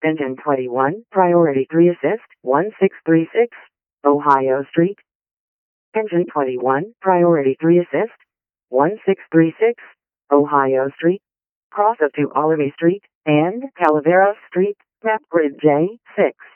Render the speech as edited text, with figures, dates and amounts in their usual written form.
Engine 21, Priority 3 Assist, 1636, Ohio Street. Engine 21, Priority 3 Assist, 1636, Ohio Street. Cross up to Olive Street and Calaveras Street, map grid J6.